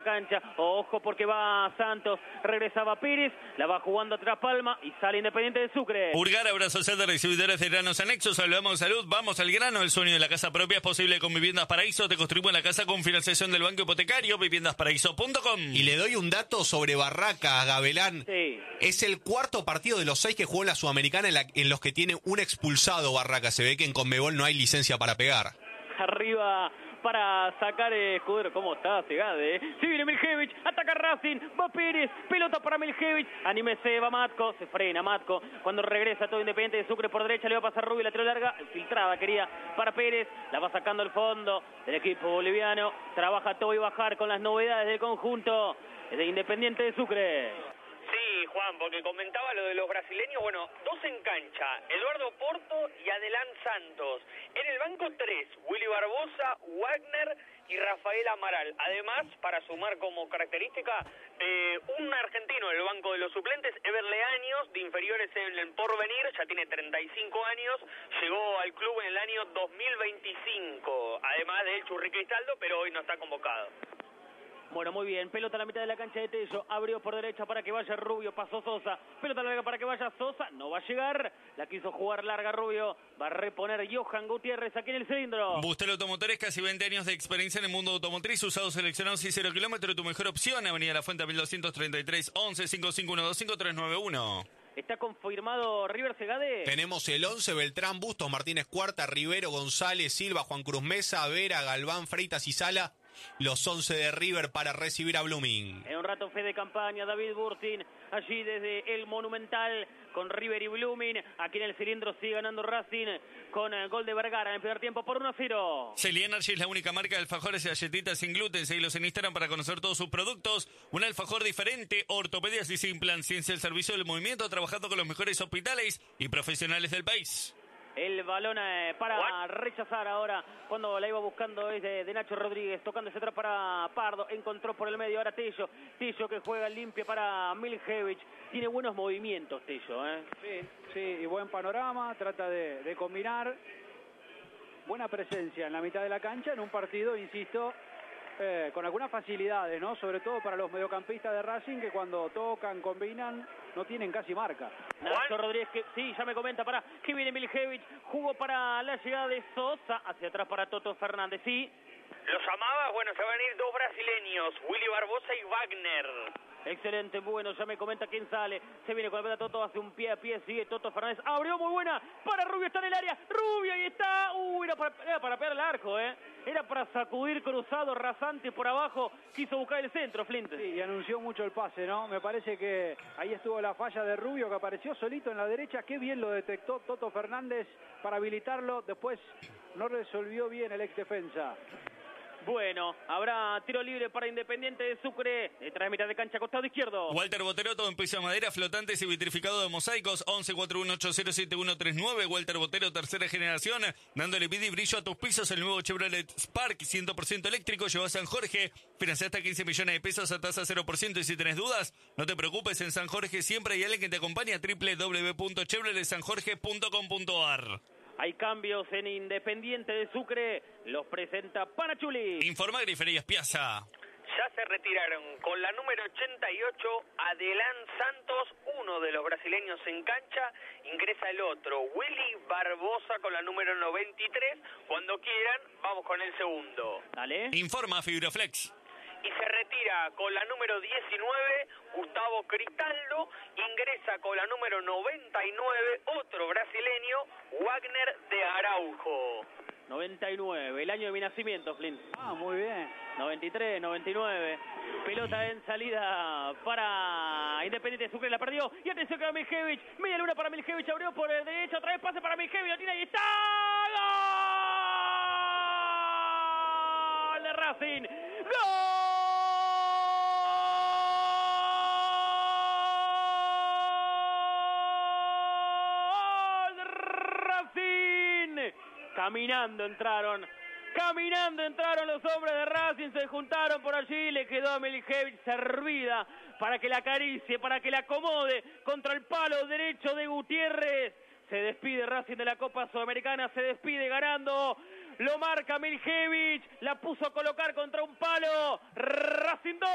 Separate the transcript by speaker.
Speaker 1: cancha. Ojo porque va Santos, regresaba Pérez, la va jugando atrás Palma y sale Independiente de Sucre.
Speaker 2: Urgar, Abrazo Social de Recibidores de Granos Anexos, saludamos de salud, vamos al grano. El sueño de la casa propia es posible con Viviendas Paraíso. Te construimos la casa con financiación del Banco Hipotecario, viviendasparaíso.com.
Speaker 3: Y le doy un dato sobre Barracas, Gabelán.
Speaker 1: Sí.
Speaker 3: Es el cuarto partido de los 6 que jugó en la Sudamericana en los que tiene un expulsado Barracas. Se ve que en Conmebol no hay licencia para pegar.
Speaker 1: Arriba para sacar Escudero. ¿Cómo está Segade? Si viene Miljevich, ataca Racing, va Pérez, pelota para Miljevich, anímese, va Matco, se frena Matco, cuando regresa todo Independiente de Sucre por derecha, le va a pasar Rubio, lateral larga, filtrada quería para Pérez, la va sacando al fondo del equipo boliviano, trabaja todo y bajar con las novedades del conjunto de Independiente de Sucre.
Speaker 4: Sí, Juan, porque comentaba lo de los brasileños, bueno, 2 en cancha, Eduardo Porto y Adelán Santos. En el banco 3, Willy Barbosa, Wagner y Rafael Amaral. Además, para sumar como característica, un argentino en el banco de los suplentes, Ever Leaños, de inferiores en el Porvenir, ya tiene 35 años, llegó al club en el año 2025, además de Churri Cristaldo, pero hoy no está convocado.
Speaker 1: Bueno, muy bien, pelota a la mitad de la cancha de Tello, abrió por derecha para que vaya Rubio, pasó Sosa, pelota larga para que vaya Sosa, no va a llegar, la quiso jugar larga Rubio, va a reponer Johan Gutiérrez aquí en el cilindro.
Speaker 2: Bustel Automotores, casi 20 años de experiencia en el mundo automotriz, usados seleccionados y 0 kilómetros, tu mejor opción, Avenida La Fuente 1233, 11 5512 391.
Speaker 1: ¿Está confirmado River Segade?
Speaker 3: Tenemos el 11, Beltrán, Bustos, Martínez Cuarta, Rivero, González, Silva, Juan Cruz Mesa, Vera, Galván, Freitas y Sala. Los 11 de River para recibir a Blooming.
Speaker 1: En un rato fe de campaña, David Bursin, allí desde el Monumental, con River y Blooming. Aquí en el cilindro sigue ganando Racing, con el gol de Vergara en el primer tiempo por 1-0.
Speaker 2: Celly Energy es la única marca de alfajores y galletitas sin gluten. Seguilos en Instagram para conocer todos sus productos. Un alfajor diferente, ortopedias y sin plan. Ciencia el servicio del movimiento, trabajando con los mejores hospitales y profesionales del país.
Speaker 1: El balón para rechazar ahora, cuando la iba buscando es de Nacho Rodríguez, tocándose atrás para Pardo, encontró por el medio ahora Tello que juega limpio para Miljevich, tiene buenos movimientos Tello,
Speaker 5: Sí, y buen panorama, trata de combinar, buena presencia en la mitad de la cancha, en un partido, insisto, con algunas facilidades, ¿no? Sobre todo para los mediocampistas de Racing, que cuando tocan, combinan, no tienen casi marca.
Speaker 1: Nacho Rodríguez, que sí, ya me comenta, para que viene Miljevich, jugó para la llegada de Sosa, hacia atrás para Toto Fernández, sí.
Speaker 4: Los llamaba, bueno, se van a ir 2 brasileños, Willy Barbosa y Wagner.
Speaker 1: Excelente, bueno, ya me comenta quién sale. Se viene con la pelota Toto, hace un pie a pie, sigue Toto Fernández. Abrió muy buena para Rubio, está en el área. Rubio, ahí está. Era para pegar el arco, Era para sacudir cruzado, rasante por abajo. Quiso buscar el centro, Flint.
Speaker 5: Sí, y anunció mucho el pase, ¿no? Me parece que ahí estuvo la falla de Rubio, que apareció solito en la derecha. Qué bien lo detectó Toto Fernández para habilitarlo. Después no resolvió bien el ex defensa.
Speaker 1: Bueno, habrá tiro libre para Independiente de Sucre. Detrás de mitad de cancha, costado izquierdo.
Speaker 2: Walter Botero, todo en piso de madera, flotantes y vitrificado de mosaicos. 1141807139. Walter Botero, tercera generación, dándole vida y brillo a tus pisos. El nuevo Chevrolet Spark, 100% eléctrico, lleva a San Jorge. Financia hasta 15 millones de pesos a tasa 0%. Y si tenés dudas, no te preocupes, en San Jorge siempre hay alguien que te acompaña. www.chevroletsanjorge.com.ar.
Speaker 1: Hay cambios en Independiente de Sucre. Los presenta Panachuli.
Speaker 2: Informa Griferías Piazza.
Speaker 4: Ya se retiraron con la número 88, Adelán Santos, uno de los brasileños en cancha. Ingresa el otro, Willy Barbosa, con la número 93. Cuando quieran, vamos con el segundo.
Speaker 1: Dale.
Speaker 2: Informa Fibroflex.
Speaker 4: Y se retira con la número 19, Gustavo Cristaldo. Ingresa con la número 99, otro brasileño, Wagner de Araujo.
Speaker 1: 99, el año de mi nacimiento, Flint.
Speaker 5: Muy bien.
Speaker 1: 93, 99. Pelota en salida para Independiente de Sucre, la perdió. Y atención que va Miljevich. Media luna para Miljevich, abrió por el derecho, otra vez pase para Miljevich, la tiene y está. ¡Gol de Racing! ¡Gol! Caminando entraron los hombres de Racing, se juntaron por allí, le quedó a Miljevich servida para que la acaricie, para que la acomode contra el palo derecho de Gutiérrez. Se despide Racing de la Copa Sudamericana, se despide ganando, lo marca Miljevich, la puso a colocar contra un palo, Racing 2.